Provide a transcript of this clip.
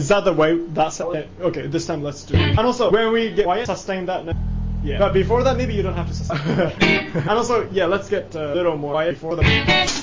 Is that the way? That's okay. This time let's do it. And also, when we get quiet, sustain that. Yeah. But before that, maybe you don't have to sustain. And also, yeah, let's get a little more quiet before the.